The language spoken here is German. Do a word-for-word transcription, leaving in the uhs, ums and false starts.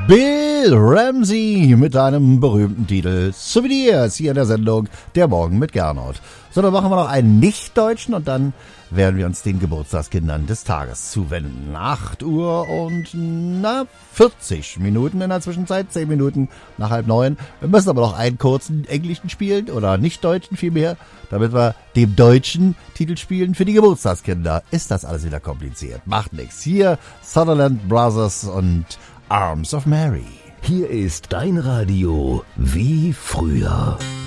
Bill Ramsey mit einem berühmten Titel Souvenirs hier in der Sendung Der Morgen mit Gernot. So, dann machen wir noch einen nicht-deutschen und dann werden wir uns den Geburtstagskindern des Tages zuwenden. acht Uhr und na, vierzig Minuten in der Zwischenzeit, zehn Minuten nach halb neun. Wir müssen aber noch einen kurzen englischen spielen oder nicht-deutschen vielmehr, damit wir dem deutschen Titel spielen für die Geburtstagskinder. Ist das alles wieder kompliziert? Macht nichts. Hier Sutherland Brothers und Arms of Mary. Hier ist dein Radio wie früher.